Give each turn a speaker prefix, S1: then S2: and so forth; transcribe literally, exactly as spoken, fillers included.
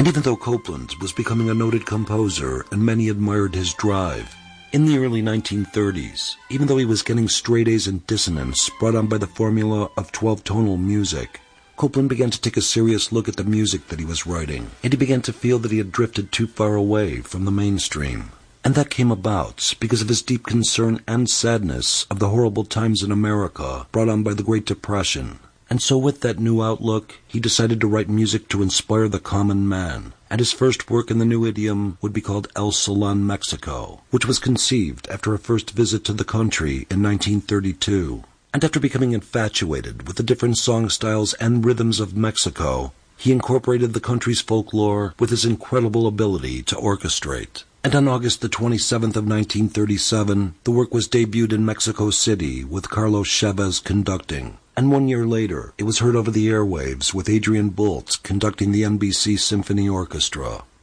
S1: And even though Copland was becoming a noted composer and many admired his drive, in the early nineteen thirties, even though he was getting straight A's and dissonance brought on by the formula of twelve-tonal music, Copland began to take a serious look at the music that he was writing, and he began to feel that he had drifted too far away from the mainstream. And that came about because of his deep concern and sadness of the horrible times in America brought on by the Great Depression. And so with that new outlook, he decided to write music to inspire the common man. And his first work in the new idiom would be called El Salon Mexico, which was conceived after a first visit to the country in nineteen thirty-two. And after becoming infatuated with the different song styles and rhythms of Mexico, he incorporated the country's folklore with his incredible ability to orchestrate. And on August the twenty-seventh of nineteen thirty-seven, the work was debuted in Mexico City with Carlos Chavez conducting. And one year later, it was heard over the airwaves with Adrian Bolt conducting the N B C Symphony Orchestra.